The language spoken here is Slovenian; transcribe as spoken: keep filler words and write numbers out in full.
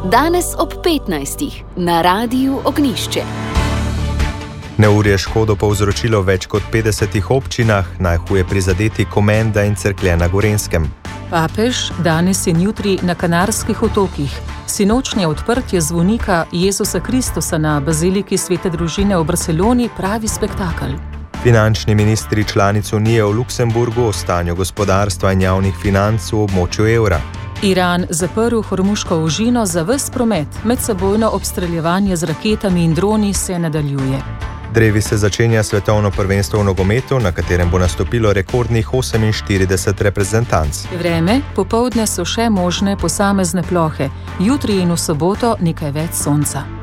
Danes ob petnajstih na Radiu Ognjišče. Neurje škodo povzročilo več kot petdesetih občinah, najhuje prizadeti Komenda in Cerklje na Gorenjskem. Papež danes in jutri na Kanarskih otokih. Sinočnje odprtje zvonika Jezusa Kristusa na baziliki Svete družine v Barceloni pravi spektakel. Finančni ministri članic Unije v Luksemburgu o stanju gospodarstva in javnih financ v območju evra. Iran zaprl Hormuško ožino za ves promet, medsebojno obstreljevanje z raketami in droni se nadaljuje. Drevi se začenja svetovno prvenstvo v nogometu, na katerem bo nastopilo rekordnih oseminštirideset reprezentanc. Vreme, popoldne so še možne posamezne plohe, jutri in v soboto nekaj več sonca.